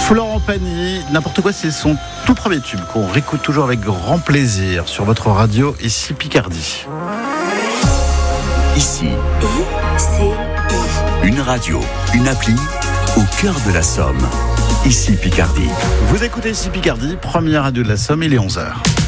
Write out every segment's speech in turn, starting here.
Florent Pagny, n'importe quoi, c'est son tout premier tube qu'on réécoute toujours avec grand plaisir sur votre radio, ici Picardie. Ici, une radio, une appli au cœur de la Somme. Ici Picardie. Vous écoutez ici Picardie, première radio de la Somme, il est 11h.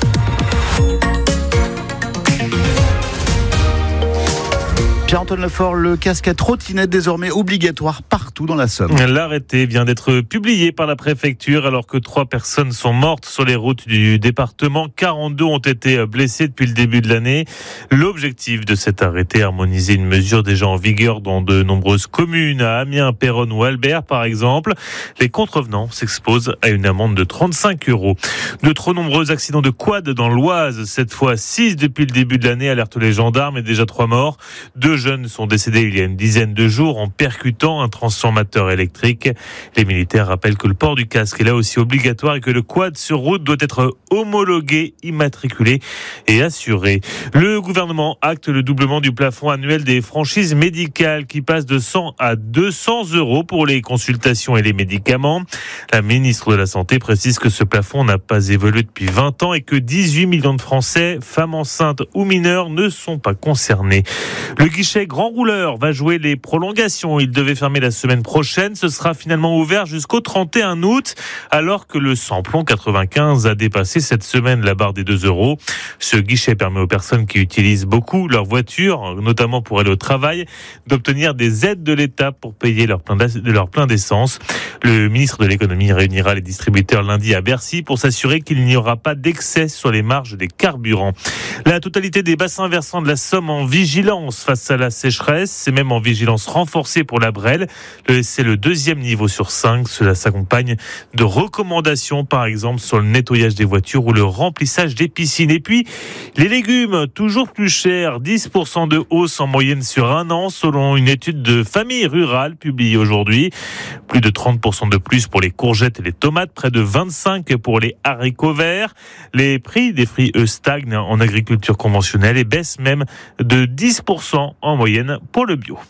Pierre-Antoine Lefort, le casque à trottinette désormais obligatoire partout dans la Somme. L'arrêté vient d'être publié par la préfecture alors que 3 personnes sont mortes sur les routes du département. 42 ont été blessées depuis le début de l'année. L'objectif de cet arrêté, harmoniser une mesure déjà en vigueur dans de nombreuses communes, à Amiens, Péronne ou Albert par exemple. Les contrevenants s'exposent à une amende de 35 €. De trop nombreux accidents de quad dans l'Oise, cette fois 6 depuis le début de l'année, alertent les gendarmes et déjà 3 morts. 2 jeunes sont décédés il y a une dizaine de jours en percutant un transformateur électrique. Les militaires rappellent que le port du casque est là aussi obligatoire et que le quad sur route doit être homologué, immatriculé et assuré. Le gouvernement acte le doublement du plafond annuel des franchises médicales qui passe de 100 à 200 € pour les consultations et les médicaments. La ministre de la Santé précise que ce plafond n'a pas évolué depuis 20 ans et que 18 millions de Français, femmes enceintes ou mineurs, ne sont pas concernés. Le guichet Grand Rouleur va jouer les prolongations. Il devait fermer la semaine prochaine. Ce sera finalement ouvert jusqu'au 31 août, alors que le samplon 95 a dépassé cette semaine la barre des 2 €. Ce guichet permet aux personnes qui utilisent beaucoup leur voiture, notamment pour aller au travail, d'obtenir des aides de l'État pour payer leur plein d'essence. Le ministre de l'économie réunira les distributeurs lundi à Bercy pour s'assurer qu'il n'y aura pas d'excès sur les marges des carburants. La totalité des bassins versants de la Somme en vigilance face à la sécheresse, c'est même en vigilance renforcée pour la Brelle. C'est le 2e niveau sur 5. Cela s'accompagne de recommandations, par exemple sur le nettoyage des voitures ou le remplissage des piscines. Et puis, les légumes, toujours plus chers, 10% de hausse en moyenne sur un an, selon une étude de Famille Rurale publiée aujourd'hui. Plus de 30% de plus pour les courgettes et les tomates, près de 25% pour les haricots verts. Les prix des fruits, eux, stagnent en agriculture conventionnelle et baissent même de 10% en moyenne pour le bio.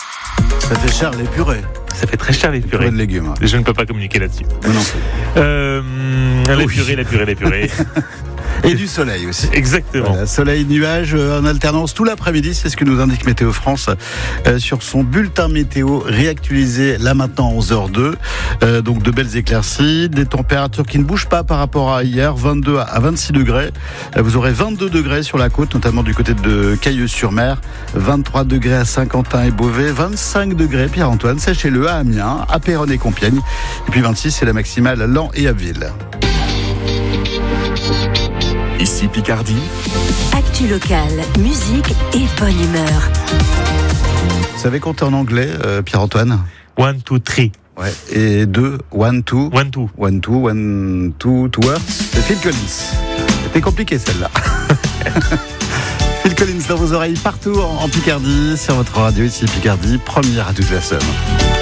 Ça fait cher les purées. Ça fait très cher les purées de légumes. Je ne peux pas communiquer là-dessus. Non. Les purées. Et du soleil aussi. Exactement. Voilà, soleil, nuages en alternance tout l'après-midi, c'est ce que nous indique Météo France sur son bulletin météo réactualisé là maintenant à 11h02. Donc de belles éclaircies, des températures qui ne bougent pas par rapport à hier, 22 à 26 degrés. Vous aurez 22 degrés sur la côte, notamment du côté de Cailleux-sur-Mer, 23 degrés à Saint-Quentin et Beauvais, 25 degrés Pierre-Antoine, sachez-le, à Amiens, à Péronne et Compiègne. Et puis 26, c'est la maximale à Laon et Abbeville. Ici Picardie. Actu locale, musique et bonne humeur. Vous savez compter en anglais, Pierre-Antoine? 1, 2, 3. Ouais. Et 2, 1, 2. 1, 2. 1, 2, 1, 2, 2 words. C'est Phil Collins. C'était compliqué celle-là. Phil Collins dans vos oreilles partout en Picardie, sur votre radio ici Picardie, première radio de la Somme.